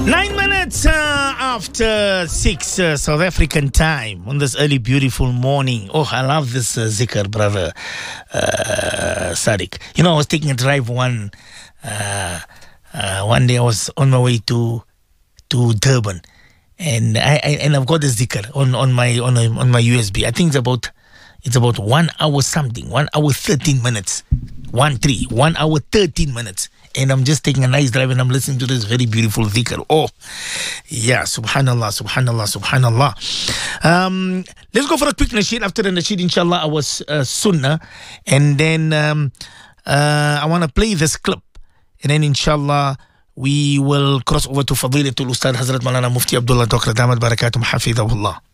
9 minutes after 6 South African time on this early beautiful morning. Oh, I love this zikr, brother Sadiq. You know, I was taking a drive one day. I was on my way to Durban, and I've got the zikr on my USB. I think it's about 1 hour something, 1 hour 13 minutes, 1 hour 13 minutes. And I'm just taking a nice drive and I'm listening to this very beautiful dhikr. Oh, yeah, subhanallah, subhanallah, subhanallah. Let's go for a quick nasheed. After the nasheed, inshallah, I was sunnah. And then I want to play this clip. And then, inshallah, we will cross over to Fadilatul Ustad Hazrat Malana Mufti Abdullah Dr. Damat Barakatum Hafidahullah.